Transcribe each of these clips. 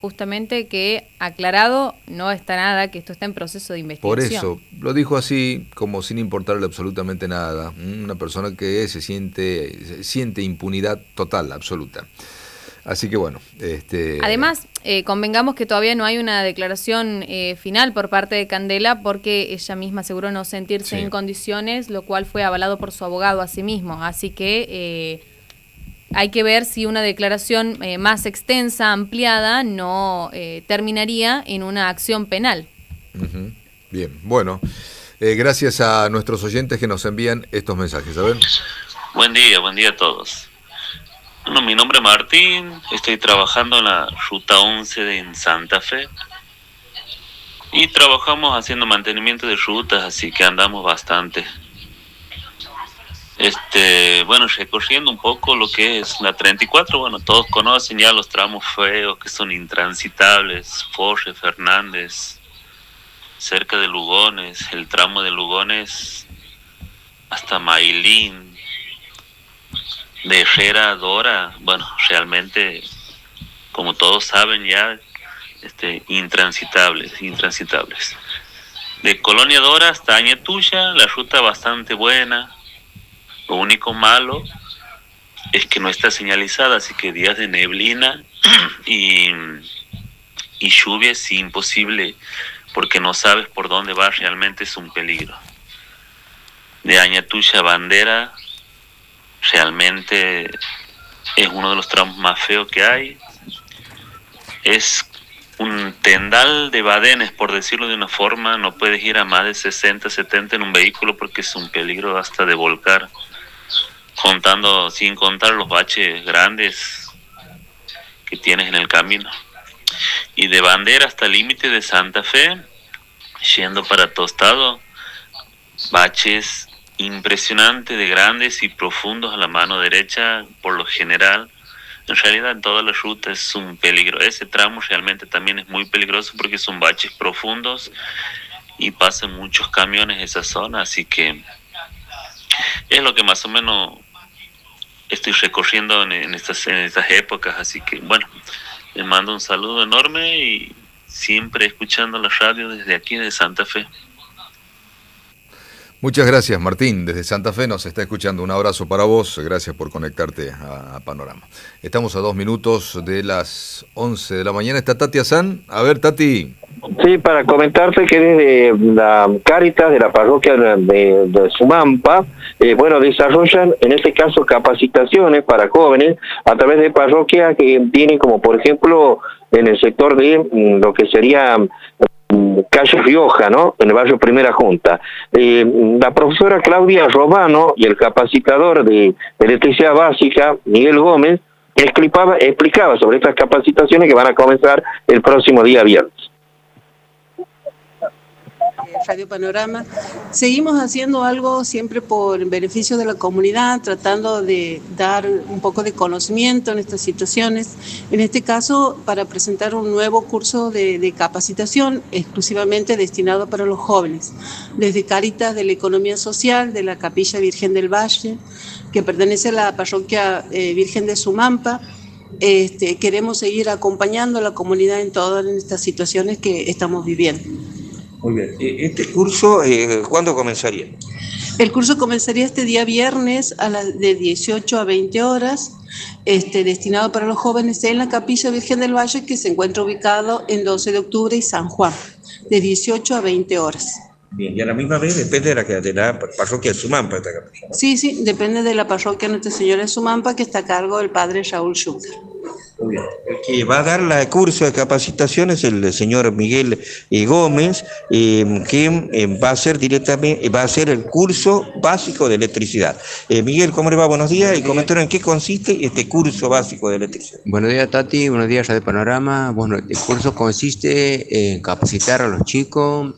justamente que aclarado no está nada, que esto está en proceso de investigación. Por eso, lo dijo así, como sin importarle absolutamente nada. Una persona que se siente impunidad total, absoluta. Así que bueno. Además, convengamos que todavía no hay una declaración final por parte de Candela, porque ella misma aseguró no sentirse en condiciones, lo cual fue avalado por su abogado a sí mismo. Así que hay que ver si una declaración más extensa, ampliada, no terminaría en una acción penal. Uh-huh. Bien, bueno, gracias a nuestros oyentes que nos envían estos mensajes. A ver. Buen día a todos. Bueno, mi nombre es Martín, estoy trabajando en la Ruta 11 en Santa Fe y trabajamos haciendo mantenimiento de rutas, así que andamos bastante. Bueno, recorriendo un poco lo que es la 34, bueno, todos conocen ya los tramos feos que son intransitables, Forre, Fernández, cerca de Lugones, el tramo de Lugones hasta Mailín, de Herrera a Dora, bueno, realmente, como todos saben ya, intransitables. De Colonia Dora hasta Añetuya, la ruta bastante buena. Lo único malo es que no está señalizada, así que días de neblina y lluvia es imposible, porque no sabes por dónde vas, realmente es un peligro. De Añetuya a Bandera, realmente es uno de los tramos más feos que hay. Es un tendal de badenes, por decirlo de una forma. No puedes ir a más de 60, 70 en un vehículo porque es un peligro hasta de volcar, sin contar los baches grandes que tienes en el camino. Y de Bandera hasta el límite de Santa Fe, yendo para Tostado, baches impresionante de grandes y profundos a la mano derecha por lo general. En realidad en toda la ruta es un peligro. Ese tramo realmente también es muy peligroso porque son baches profundos y pasan muchos camiones esa zona, así que es lo que más o menos estoy recorriendo en estas épocas. Así que bueno, les mando un saludo enorme y siempre escuchando la radio desde aquí de Santa Fe. Muchas gracias, Martín. Desde Santa Fe nos está escuchando. Un abrazo para vos. Gracias por conectarte a Panorama. Estamos a 2 minutos de las 11 de la mañana. Está Tati Azán. A ver, Tati. Sí, para comentarte que desde la Cáritas de la parroquia de Sumampa, desarrollan en este caso capacitaciones para jóvenes a través de parroquias que tienen, como por ejemplo en el sector de lo que sería calle Rioja, ¿no? En el barrio Primera Junta. La profesora Claudia Romano y el capacitador de electricidad básica, Miguel Gómez, explicaba sobre estas capacitaciones que van a comenzar el próximo día viernes. Radio Panorama, seguimos haciendo algo siempre por beneficio de la comunidad, tratando de dar un poco de conocimiento en estas situaciones, en este caso para presentar un nuevo curso de capacitación exclusivamente destinado para los jóvenes, desde Cáritas de la Economía Social, de la Capilla Virgen del Valle, que pertenece a la parroquia Virgen de Sumampa. Queremos seguir acompañando a la comunidad en todas estas situaciones que estamos viviendo. Muy bien. ¿Este curso cuándo comenzaría? El curso comenzaría este día viernes de 18 a 20 horas, destinado para los jóvenes en la Capilla Virgen del Valle, que se encuentra ubicado en 12 de octubre y San Juan, de 18 a 20 horas. Bien, y a la misma vez depende de la parroquia de Sumampa esta capilla. Sí, depende de la parroquia Nuestra Señora de Sumampa, que está a cargo del padre Raúl Schutter. Muy bien. El que va a dar el curso de capacitación es el señor Miguel Gómez, que va a hacer el curso básico de electricidad. Miguel, ¿cómo le va? Buenos días. Y comentaron en qué consiste este curso básico de electricidad. Buenos días, Tati. Buenos días, Radio Panorama. Bueno, el curso consiste en capacitar a los chicos,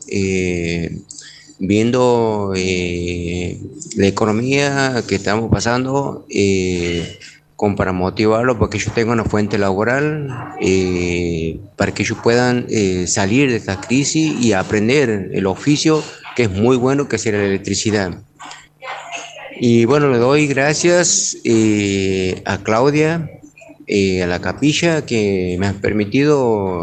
viendo la economía que estamos pasando, como para motivarlos para que ellos tengan una fuente laboral, para que ellos puedan salir de esta crisis y aprender el oficio que es muy bueno, que es la electricidad. Y bueno, le doy gracias a Claudia a la capilla que me ha permitido